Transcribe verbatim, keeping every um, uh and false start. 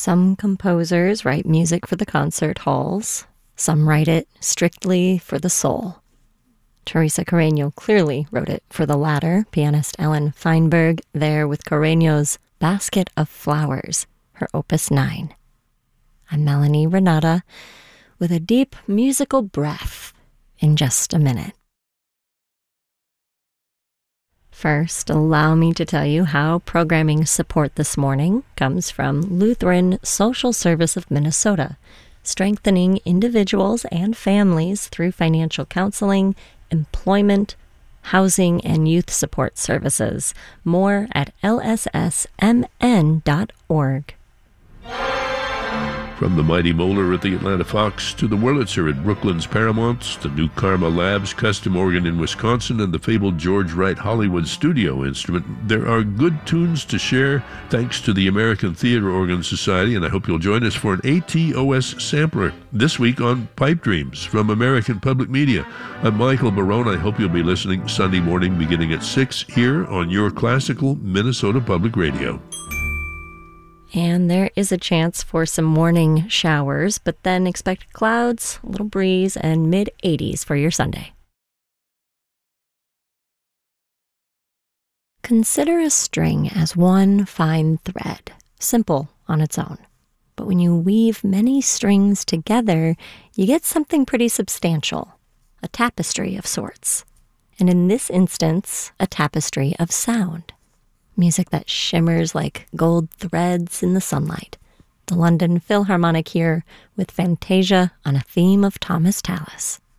Some composers write music for the concert halls. Some write it strictly for the soul. Teresa Carreño clearly wrote it for the latter. Pianist Ellen Feinberg there with Carreño's Basket of Flowers, her Opus nine. I'm Melanie Renata with a deep musical breath in just a minute. First, allow me to tell you how programming support this morning comes from Lutheran Social Service of Minnesota, strengthening individuals and families through financial counseling, employment, housing, and youth support services. More at L S S M N dot org. From the mighty Moeller at the Atlanta Fox to the Wurlitzer at Brooklyn's Paramount, the new Karma Labs custom organ in Wisconsin, and the fabled George Wright Hollywood studio instrument, there are good tunes to share thanks to the American Theater Organ Society, and I hope you'll join us for an A T O S sampler this week on Pipe Dreams from American Public Media. I'm Michael Barone. I hope you'll be listening Sunday morning beginning at six here on your classical Minnesota Public Radio. And there is a chance for some morning showers, but then expect clouds, a little breeze, and mid eighties for your Sunday. Consider a string as one fine thread, simple on its own. But when you weave many strings together, you get something pretty substantial, a tapestry of sorts. And in this instance, a tapestry of sound. Music that shimmers like gold threads in the sunlight. The London Philharmonic here with Fantasia on a theme of Thomas Tallis.